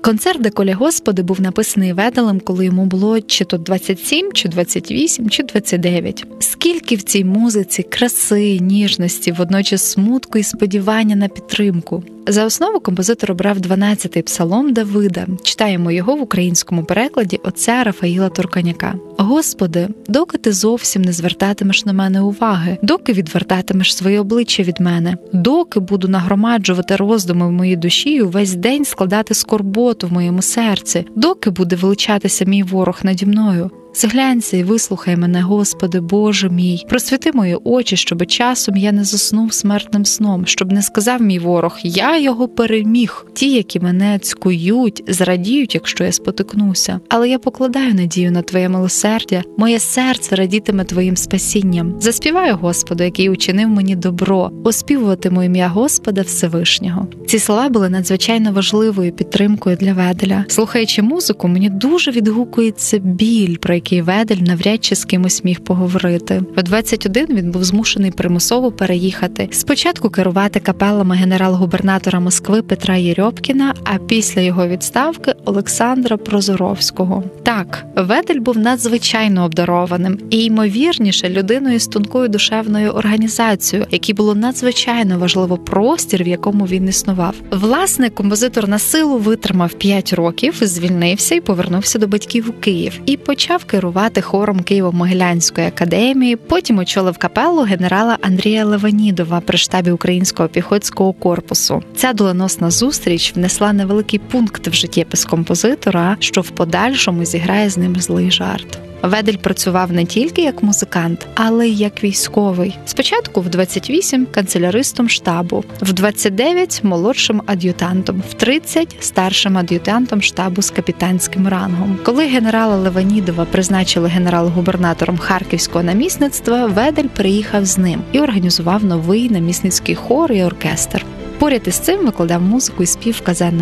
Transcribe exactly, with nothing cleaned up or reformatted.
Концерт «Доколе Господи» був написаний Веделем, коли йому було чи то двадцять сім, чи двадцять вісім, чи двадцять дев'ять. Скільки в цій музиці краси, ніжності, водночас смутку і сподівання на підтримку. За основу композитор обрав дванадцятий псалом Давида. Читаємо його в українському перекладі отця Рафаїла Турканяка. «Господи, доки ти зовсім не звертатимеш на мене уваги, доки відвертатимеш своє обличчя від мене, доки буду нагромаджувати роздуми в моїй душі і увесь день складати скорботу в моєму серці, доки буде величатися мій ворог наді мною. Зглянься і вислухай мене, Господи, Боже мій. Просвіти мої очі, щоб часом я не заснув смертним сном, щоб не сказав мій ворог, я його переміг. Ті, які мене цькують, зрадіють, якщо я спотикнуся. Але я покладаю надію на Твоє милосердя, моє серце радітиме Твоїм спасінням. Заспіваю Господу, який учинив мені добро, оспівуватиму ім'я Господа Всевишнього». Ці слова були надзвичайно важливою підтримкою для Веделя. Слухаючи музику, мені дуже відгукується біль, про який Ведель навряд чи з кимось міг поговорити. У двадцять один він був змушений примусово переїхати. Спочатку керувати капелами генерал-губернатора Москви Петра Єрьопкіна, а після його відставки Олександра Прозоровського. Так, Ведель був надзвичайно обдарованим і, ймовірніше, людиною з тонкою душевною організацією, якій було надзвичайно важливо простір, в якому він існував. Власне, композитор на силу витримав п'ять років, звільнився і повернувся до батьків у Київ. І почав керувати хором Києво-Могилянської академії, потім очолив капелу генерала Андрія Леванідова при штабі Українського піхотського корпусу. Ця доленосна зустріч внесла невеликий пункт в життєпис композитора, що в подальшому зіграє з ним злий жарт. Ведель працював не тільки як музикант, але й як військовий. Спочатку в двадцять вісім канцеляристом штабу, в двадцять дев'ять молодшим ад'ютантом, в тридцять старшим ад'ютантом штабу з капітанським рангом. Коли генерала Леванідова призначили генерал-губернатором Харківського намісництва, Ведель приїхав з ним і організував новий намісницький хор і оркестр. Поряд із цим викладав музику і спів в казенному